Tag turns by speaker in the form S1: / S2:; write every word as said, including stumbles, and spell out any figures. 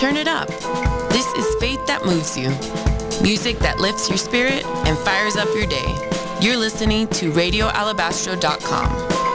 S1: turn it up. This is Faith That Moves You. Music that lifts your spirit and fires up your day. You're listening to radio alabastro dot com.